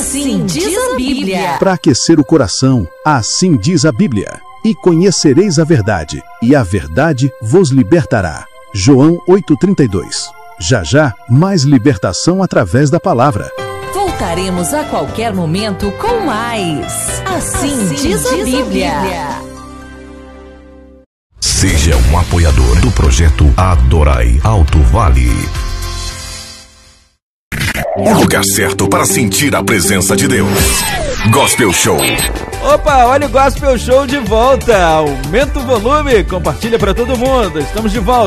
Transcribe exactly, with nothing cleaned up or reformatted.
Assim diz a Bíblia. Para aquecer o coração, assim diz a Bíblia. E conhecereis a verdade, e a verdade vos libertará. João oito, trinta e dois. Já já, mais libertação através da palavra. Voltaremos a qualquer momento com mais. Assim, assim diz, a, diz Bíblia. a Bíblia. Seja um apoiador do projeto Adorai Alto Vale. O lugar certo para sentir a presença de Deus. Gospel Show. Opa, olha o Gospel Show de volta. Aumenta o volume, compartilha para todo mundo. Estamos de volta.